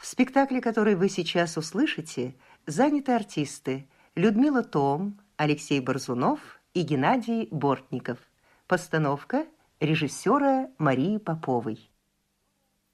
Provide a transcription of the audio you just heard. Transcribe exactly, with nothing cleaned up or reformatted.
В спектакле, который вы сейчас услышите, заняты артисты Людмила Том, Алексей Борзунов и Геннадий Бортников. Постановка режиссера Марии Поповой.